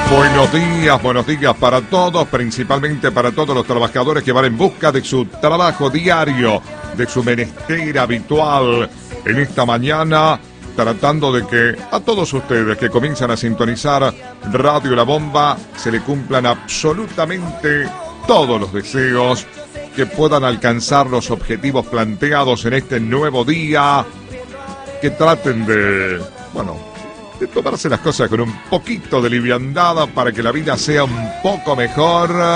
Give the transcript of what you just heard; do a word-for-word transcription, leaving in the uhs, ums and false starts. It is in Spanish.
Buenos días, buenos días para todos, principalmente para todos los trabajadores que van en busca de su trabajo diario, de su menester habitual en esta mañana, tratando de que a todos ustedes que comienzan a sintonizar Radio La Bomba se le cumplan absolutamente todos los deseos, que puedan alcanzar los objetivos planteados en este nuevo día, que traten de, bueno, de tomarse las cosas con un poquito de liviandad para que la vida sea un poco mejor.